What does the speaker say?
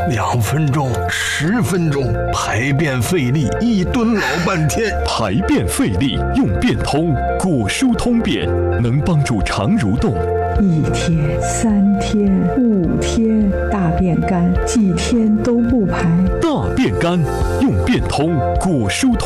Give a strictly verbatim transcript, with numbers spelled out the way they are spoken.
两分钟、十分钟，排便费力，一蹲老半天。 排便费力，用便通果舒通便，能帮助肠蠕动。 一天、三天、五天，大便干，几天都不排。 大便干，用便通果舒通。